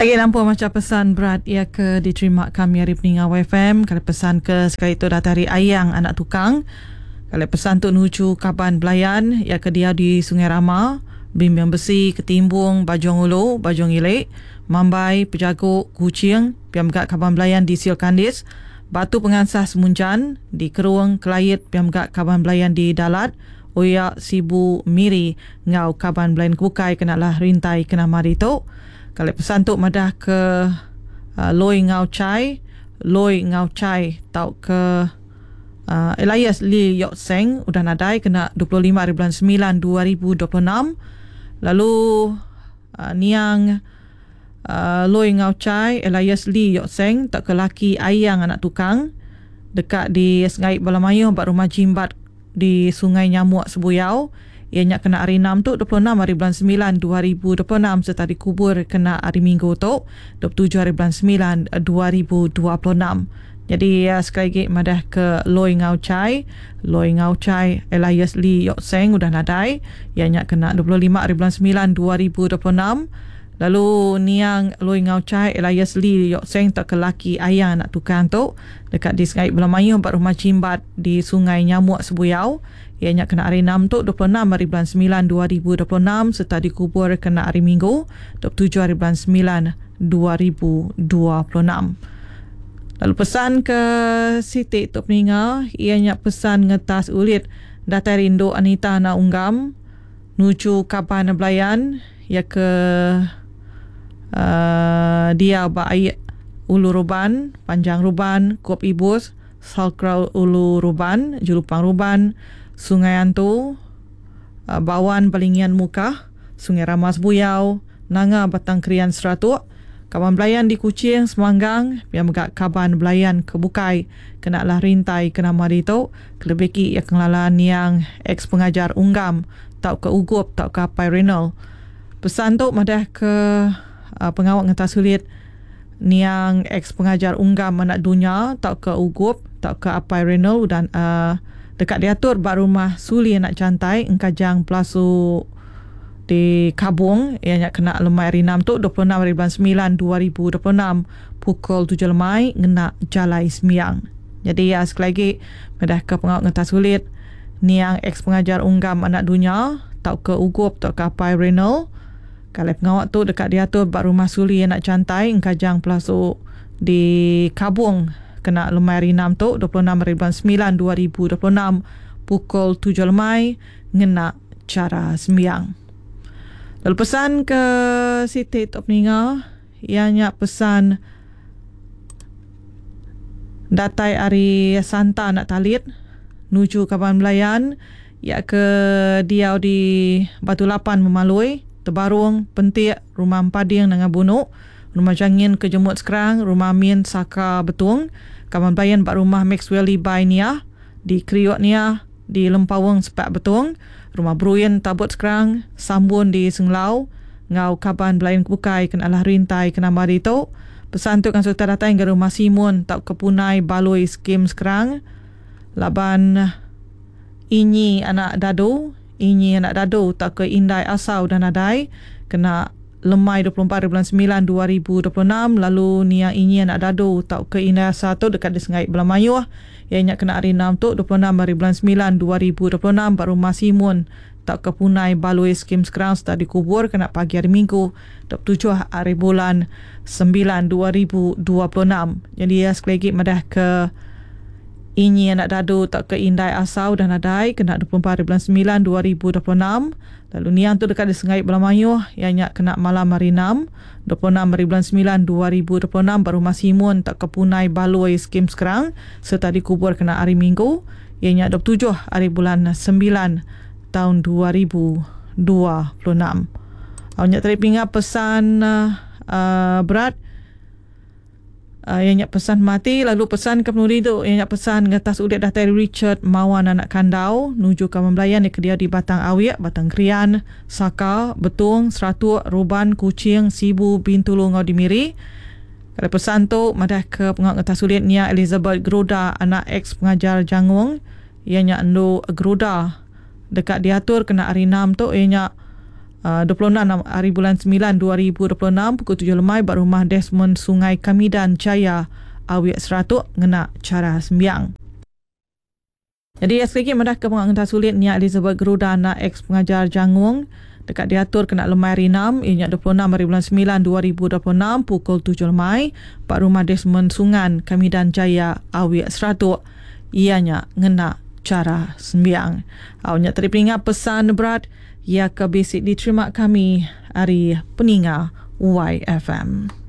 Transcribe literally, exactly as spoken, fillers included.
Lagi lampu macam pesan berat ia ke diterima kami hari peninggal Y F M. Kalau pesan ke sekali itu datari Ayang anak tukang. Kalau pesan tu nuju Kaban Belayan ia ke dia di Sungai Rama, Bimbing Besi, Ketimbung, Bajong Ulu, Bajong Ilik, Mambai, Pejagut, Kuching, Piamgat Kaban Belayan di Sil Kandis, Batu Pengansah Semuncan di Keruang, Kelayit, Piamgat Kaban Belayan di Dalat, Oyak, Sibu, Miri, Ngau Kaban Belayan Kebukai kenalah rintai kena mari tu. Kalau pesan tu madah ke uh, Loi Ngau Chai, Loi Ngau Chai tau ke uh, Elias Lee Yok Seng udah nadai kena dua puluh lima hari bulan sembilan dua ribu dua puluh enam. Lalu uh, Niang uh, Loi Ngau Chai, Elias Lee Yok Seng tak ke laki Ayang anak tukang dekat di Sengai Balamayu bat rumah jimbat di Sungai Nyamuk Sebuyau. Ianya kena hari enam tu dua puluh enam hari bulan sembilan dua ribu dua puluh enam serta dikubur kena hari Minggu tu dua puluh tujuh hari bulan sembilan dua ribu dua puluh enam. Jadi uh, sekali lagi madah ke Loi Ngau Chai, Loi Ngau Chai, Elias Lee Yok Seng udah nadai. Ianya kena dua puluh lima hari bulan sembilan dua ribu dua puluh enam. Lalu Niang Loi Ngau Chai, Elias Lee Yok Seng tak ke laki Ayang anak tukang tu dekat di Sungai Belamayu bat rumah cimbat di Sungai Nyamuk Sebuyau. Ianya kena hari enam tu dua puluh enam hari bulan sembilan dua ribu dua puluh enam serta dikubur kena hari Minggu dua puluh tujuh hari bulan sembilan dua ribu dua puluh enam. Lalu pesan ke Siti Tok Peninggal, ianya pesan ngetas ulit datai rindu Anita na unggam nuju Kaban Belayan ya ke Uh, dia baik Ulu Ruban, Panjang Ruban, Kop Ibus, Salkrau Ulu Ruban, Julupang Ruban, Sungai Antu, uh, Bawan Balingian Muka, Sungai Ramas Buyau, Nanga Batang Krian Seratuk, Kaban Belayan di Kuching, Semanggang, Piamgat Kaban Belayan Kebukai, kenalah rintai kena mari tu, kelebeki ia kenglalan yang ex pengajar unggam, tau ke ugup, tau ke apai renal. Pesan tu madah ke Uh, pengawal ngetas sulit niang ex pengajar unggam anak dunia tak ke ugup tak ke apai renal dan uh, dekat diatur bar rumah suli anak cantai engkajang pelasu di Kabung ianya kena lemai hari enam tu dua puluh enam hari bulan sembilan dua ribu dua puluh enam pukul tujuh lemai ngena Jalai Semiang. Jadi ya sekali lagi medah ke pengawal ngetas sulit niang ex pengajar unggam anak dunia tak ke ugup tak ke apai renal. Kalau pengawak tu dekat diatur bar rumah suli anak cantai engkajang pelasu di Kabung kena lemai hari enam tu dua puluh enam hari bulan sembilan dua ribu dua puluh enam pukul tujuh lemai ngena cara sembiang. Lalu pesan ke Siti Tok Peninggal, ianya pesan datai hari Santa nak talit nuju Kaban Belayan ia ke dia di Batu Lapan Memalui, Tebarung, Pentik, Rumah Empading dengan Bunuk, Rumah Jangin ke Jemut Sekerang, Rumah Amin Saka Betung, Kaban Belayan bat rumah Maxwell by Nia, di Kriot Nia, di Lempawang Sepak Betung, Rumah Bruin Tabut Sekerang, Sambun di Senglau, Ngau Kaban Belayan Kebukai kenalah rintai kena mari tu. Pesan tu kan serta datang ke Rumah Simun tak ke Punai Baloi Skim Sekerang, Laban Inyi anak Dado, Inyi anak Dado tak ke Indai Asau dan Adai kena lemai dua puluh empat bulan sembilan dua ribu dua puluh enam. Lalu Nia Inyi anak Dado tak ke Indai Asau tu dekat di Sengai Belamayu ianya kena hari enam tu dua puluh enam hari bulan sembilan dua ribu dua puluh enam. Baru Masimun tak ke Punai Baloi Skim Sekerang setelah dikubur kena pagi hari Minggu dua puluh tujuh hari bulan sembilan dua ribu dua puluh enam. Jadi ya sekali lagi madah ke Inyi anak Dado tak ke Indai Asau dan Adai kena dua puluh empat hari bulan sembilan dua ribu dua puluh enam. Lalu Niang tu dekat di Sengai Belamayu ianya kena malam hari enam dua puluh enam hari bulan sembilan dua ribu dua puluh enam. Baru Masimun tak ke Punai Baloi Skim Sekerang serta dikubur kena hari Minggu ianya dua puluh tujuh hari bulan sembilan tahun dua ribu dua puluh enam. Awak tadi pingat pesan uh, uh, berat Uh, yang nak pesan mati. Lalu pesan ke penuri tu yang nak pesan ngatas ulit datai Richard Mawan anak Kandau nuju Kaban Belayan ke dia di Batang Awiak, Batang Krian, Saka, Betung, Seratuk, Ruban, Kuching, Sibu, Bintulu, Ngau Dimiri. Kalau pesan tu madah ke pengawal ngatas ulit Nia Elizabeth Groda anak ex pengajar Jangung ianya endo Groda dekat diatur kena hari enam tu ianya Uh, dua puluh enam hari bulan sembilan dua ribu dua puluh enam pukul tujuh lemai bak rumah Desmond Sungai Kamidan Jaya Awiat Seratuk ngena cara sembiang. Jadi sekali lagi mendah ke pengantar sulit Nia Elizabeth Geruda anak ex pengajar Jangung dekat diatur kena lemai hari enam ianya dua puluh enam hari bulan sembilan dua ribu dua puluh enam pukul tujuh lemai bak rumah Desmond Sungai Kamidan Jaya Awiat Seratuk ianya ngena cara sembiang. Awaknya tadi peringat pesan berat ya ke basic diterima kami hari peninga Y F M.